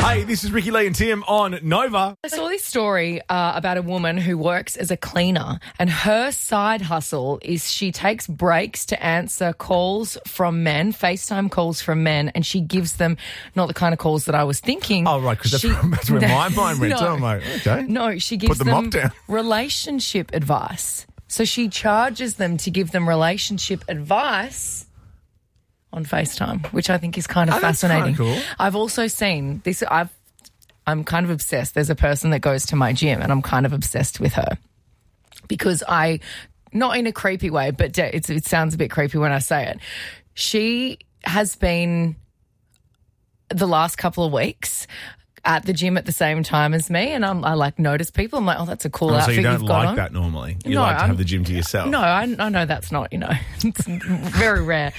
Hey, this is Ricky Lee and Tim on Nova. I saw this story about a woman who works as a cleaner, and her side hustle is she takes breaks to answer calls from men, FaceTime calls from men, and she gives them not the kind of calls that I was thinking. Oh, right, because that's where my mind went. No. I'm like, okay. No, she gives Put the them mop down. relationship advice. So she charges them to give them relationship advice on FaceTime, which I think is kind of fascinating. That's kinda cool. I've also seen this. I'm kind of obsessed. There's a person that goes to my gym, and I'm kind of obsessed with her because not in a creepy way, but it sounds a bit creepy when I say it. She has been the last couple of weeks at the gym at the same time as me, and I notice people. I'm like, oh, that's a cool outfit So you don't you've got like on. that normally? You No, like to have the gym to yourself? No, I know that's not, it's very rare.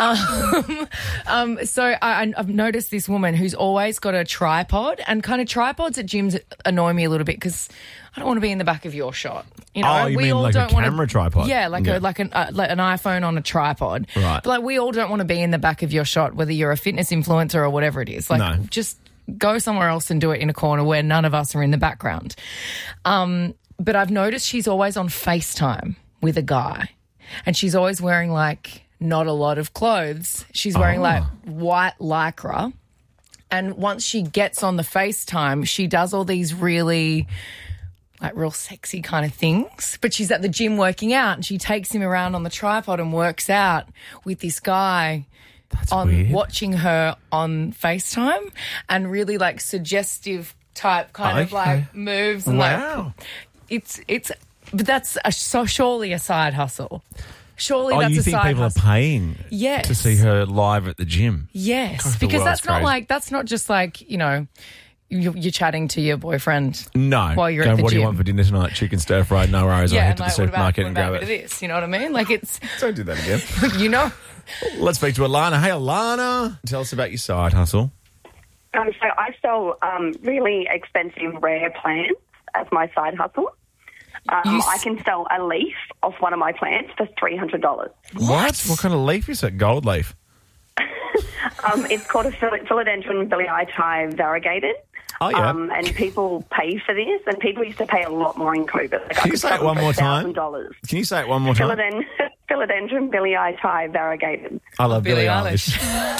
So I've noticed this woman who's always got a tripod, and kind of tripods at gyms annoy me a little bit because I don't want to be in the back of your shot. Oh, you mean like a camera tripod? Yeah, like an iPhone on a tripod. Right. But we all don't want to be in the back of your shot, whether you're a fitness influencer or whatever it is. No. Just go somewhere else and do it in a corner where none of us are in the background. But I've noticed she's always on FaceTime with a guy, and she's always wearing not a lot of clothes. She's wearing white lycra, and once she gets on the FaceTime, she does all these really real sexy kind of things. But she's at the gym working out, and she takes him around on the tripod and works out with this guy. That's weird. Watching her on FaceTime, and really suggestive type kind of moves. And wow. But that's surely a side hustle. Surely that's you a think side people hustle. are paying to see her live at the gym? Yes, God, because that's crazy. not that's not just you're chatting to your boyfriend. No. While you're at the what gym. do you want for dinner tonight? Chicken stir fried, no worries. I'll head to the supermarket and grab it. This, you know what I mean? Don't do that again. You know. Let's speak to Alana. Hey, Alana. Tell us about your side hustle. So I sell really expensive rare plants as my side hustle. I can sell a leaf off one of my plants for $300. What? What kind of leaf is it? Gold leaf? It's called a Philodendron biliatai variegated. Oh, yeah. And people pay for this, and people used to pay a lot more in COVID. Can you say it one more time? $1,000. Can you say it one more time? Philodendron biliatai variegated. I love Billie Billie Eilish.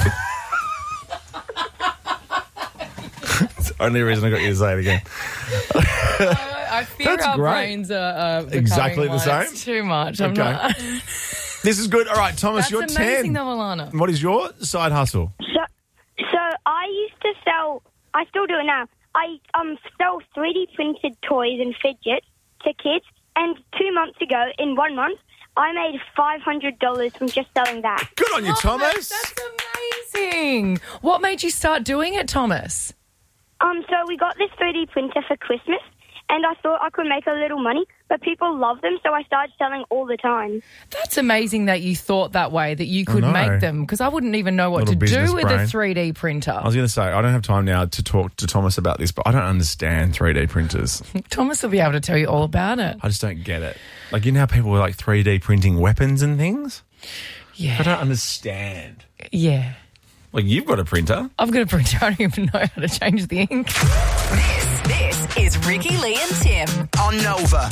It's the only reason I got you to say it again. I fear That's our great. brains are Exactly the becoming same? too much. I'm Okay. not. This is good. All right, Thomas, That's you're amazing, 10. though, Alana. What is your side hustle? So I used to sell, I still do it now, I sell 3D printed toys and fidgets to kids, and 2 months ago, in 1 month, I made $500 from just selling that. Good on you, Thomas. That's amazing. What made you start doing it, Thomas? So we got this 3D printer for Christmas, and I thought I could make a little money, but people love them, so I started selling all the time. That's amazing that you thought that way, that you could know. make them, because I wouldn't even know what Little to do business with brain. a 3D printer. I was going to say, I don't have time now to talk to Thomas about this, but I don't understand 3D printers. Thomas will be able to tell you all about it. I just don't get it. You know how people were 3D printing weapons and things? Yeah. I don't understand. Yeah. You've got a printer. I've got a printer. I don't even know how to change the ink. This is Ricky Lee and Tim on Nova.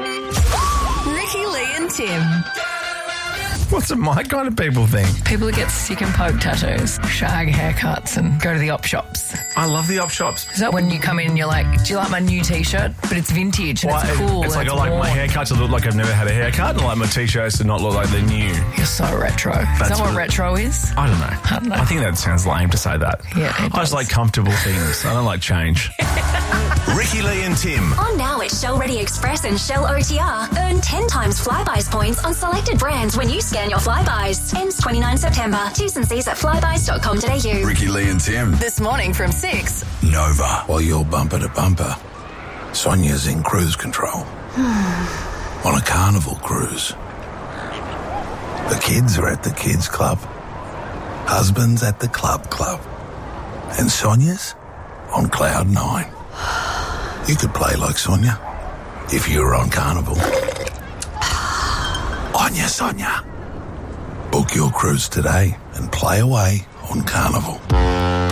Ricky Lee and Tim. What's my kind of people thing? People that get stick and poke tattoos, shag haircuts, and go to the op shops. I love the op shops. Is that when you come in and you're like, do you like my new T-shirt? But it's vintage and it's cool. It's and I like worn. my haircuts to look like I've never had a haircut, and I like my T-shirts to not look like they're new. You're so retro. Is that what retro is? I don't know. I think that sounds lame to say that. Yeah, it I just does. like comfortable things. I don't like change. Ricky Lee and Tim. On now at Shell Ready Express and Shell OTR. Earn 10 times Flybuys points on selected brands when you scan your Flybuys. Ends 29 September. T's and C's at flybuys.com.au. Ricky Lee and Tim. This morning from 6. Nova. While you're bumper to bumper, Sonia's in cruise control. On a carnival cruise. The kids are at the kids club. Husband's at the club. And Sonia's on cloud 9. You could play like Sonia if you were on Carnival. Onya Sonia. Book your cruise today and play away on Carnival.